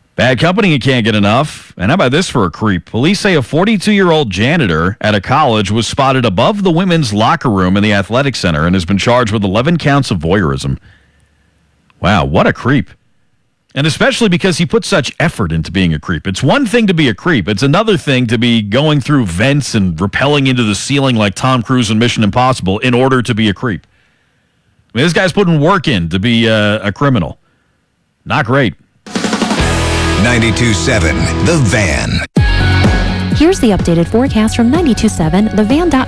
Bad company, you can't get enough. And how about this for a creep? Police say a 42-year-old janitor at a college was spotted above the women's locker room in the athletic center and has been charged with 11 counts of voyeurism. Wow, what a creep. And especially because he put such effort into being a creep. It's one thing to be a creep. It's another thing to be going through vents and rappelling into the ceiling like Tom Cruise in Mission Impossible in order to be a creep. I mean, this guy's putting work in to be a criminal. Not great. 92.7 The Van. Here's the updated forecast from 92.7 TheVan.com.